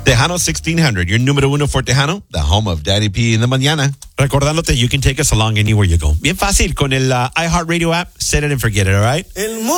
Tejano 1600, your número uno for Tejano, the home of Daddy P in the mañana. Recordándote, you can take us along anywhere you go. Bien fácil, con el iHeartRadio app, set it and forget it, all right?